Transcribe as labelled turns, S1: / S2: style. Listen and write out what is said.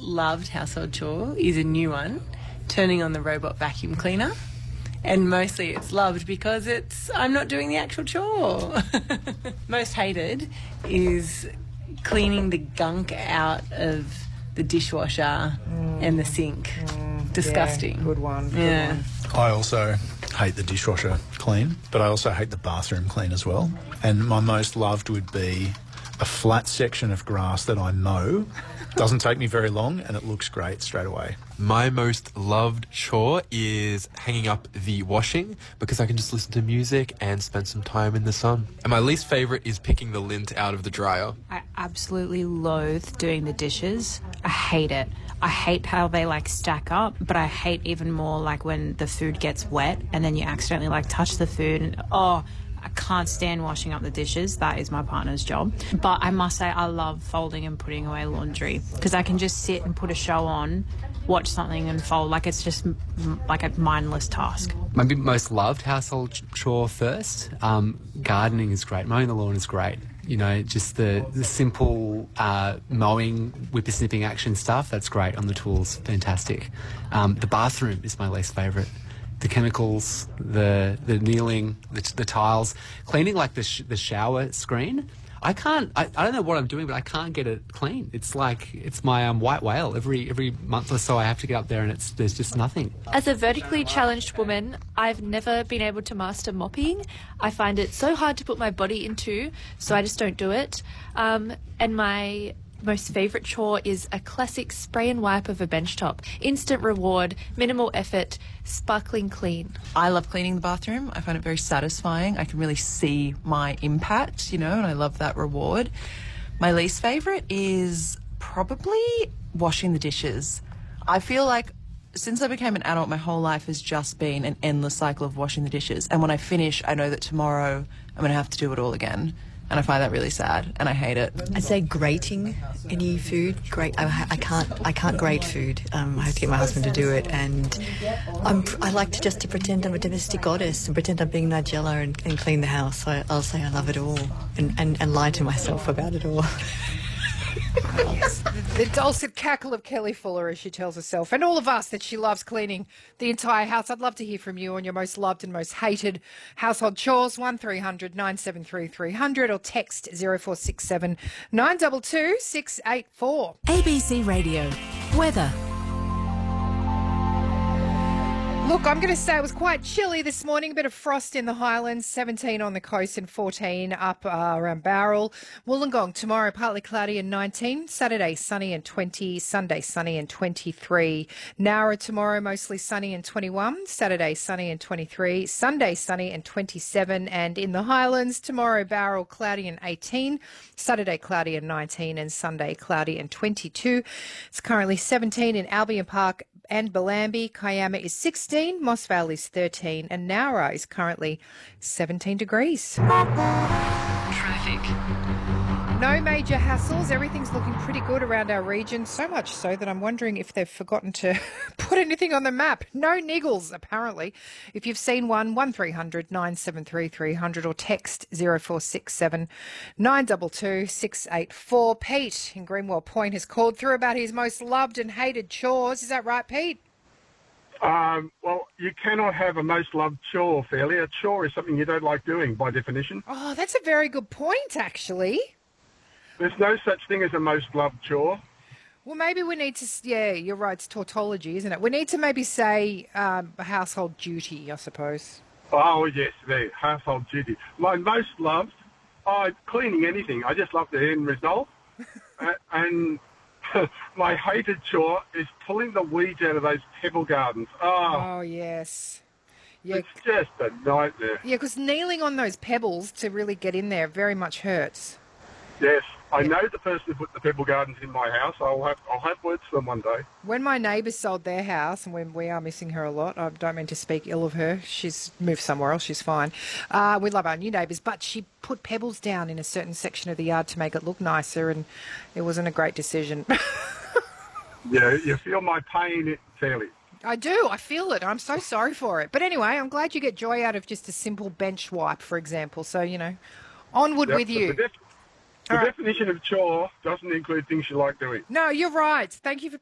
S1: loved household chore is a new one, turning on the robot vacuum cleaner. And mostly it's loved because I'm not doing the actual chore. Most hated is cleaning the gunk out of the dishwasher and the sink. Disgusting.
S2: Yeah, good one.
S3: I also hate the dishwasher clean, but I also hate the bathroom clean as well. And my most loved would be a flat section of grass that I mow. Doesn't take me very long and it looks great straight away.
S4: My most loved chore is hanging up the washing because I can just listen to music and spend some time in the sun. And my least favourite is picking the lint out of the dryer.
S5: I absolutely loathe doing the dishes. I hate it. I hate how they stack up, but I hate even more when the food gets wet and then you accidentally touch the food and I can't stand washing up the dishes. That is my partner's job. But I must say I love folding and putting away laundry because I can just sit and put a show on, watch something and fold. It's just a mindless task.
S6: My most loved household chore first. Gardening is great. Mowing the lawn is great. Just the simple mowing, whippersnipping action stuff, that's great on the tools. Fantastic. The bathroom is my least favourite. The chemicals, the kneeling, the tiles, cleaning the shower screen. I don't know what I'm doing, but I can't get it clean. It's it's my white whale. Every month or so I have to get up there and there's just nothing.
S7: As a vertically challenged woman, I've never been able to master mopping. I find it so hard to put my body into, so I just don't do it. And my most favourite chore is a classic spray and wipe of a bench top. Instant reward, minimal effort, sparkling clean.
S8: I love cleaning the bathroom. I find it very satisfying. I can really see my impact, and I love that reward. My least favourite is probably washing the dishes. I feel like since I became an adult, my whole life has just been an endless cycle of washing the dishes. And when I finish, I know that tomorrow I'm going to have to do it all again. And I find that really sad, and I hate it.
S9: I'd say grating any food. I can't grate food. I have to get my husband to do it, and I like to pretend I'm a domestic goddess and pretend I'm being Nigella and clean the house. So I'll say I love it all and lie to myself about it all.
S2: Yes, the dulcet cackle of Kelly Fuller as she tells herself, and all of us, that she loves cleaning the entire house. I'd love to hear from you on your most loved and most hated household chores. 1300 973 300 or text 0467 922 684.
S10: ABC Radio. Weather.
S2: Look, I'm going to say it was quite chilly this morning. A bit of frost in the Highlands, 17 on the coast and 14 up around Bowral. Wollongong tomorrow, partly cloudy and 19. Saturday, sunny and 20. Sunday, sunny and 23. Nowra tomorrow, mostly sunny and 21. Saturday, sunny and 23. Sunday, sunny and 27. And in the Highlands, tomorrow, Bowral, cloudy and 18. Saturday, cloudy and 19. And Sunday, cloudy and 22. It's currently 17 in Albion Park and Bellambi. Kiama is 16, Moss Vale is 13, and Nowra is currently 17 degrees. Traffic. No major hassles. Everything's looking pretty good around our region, so much so that I'm wondering if they've forgotten to put anything on the map. No niggles, apparently. If you've seen one, 1300 973 300 or text 0467 922 684. Pete in Greenwell Point has called through about his most loved and hated chores. Is that right, Pete?
S11: Well, you cannot have a most loved chore, fairly. A chore is something you don't like doing by definition.
S2: Oh, that's a very good point, actually.
S11: There's no such thing as a most loved chore.
S2: Well, maybe we need to, yeah, you're right, it's tautology, isn't it? We need to maybe say household duty, I suppose.
S11: Oh, yes, there, household duty. My most loved, cleaning anything. I just love the end result. And my hated chore is pulling the weeds out of those pebble gardens.
S2: Oh yes. Yeah.
S11: It's just a nightmare.
S2: Yeah, because kneeling on those pebbles to really get in there very much hurts.
S11: Yes, I know the person who put the pebble gardens in my house. I'll have words for them one day.
S2: When my neighbours sold their house, and when we are missing her a lot, I don't mean to speak ill of her. She's moved somewhere else. She's fine. We love our new neighbours, but she put pebbles down in a certain section of the yard to make it look nicer, and it wasn't a great decision.
S11: Yeah, you feel my pain fairly.
S2: I do. I feel it. I'm so sorry for it. But anyway, I'm glad you get joy out of just a simple bench wipe, for example. So, you know, onward with you.
S11: The definition of chore doesn't include things you like doing.
S2: No, you're right. Thank you for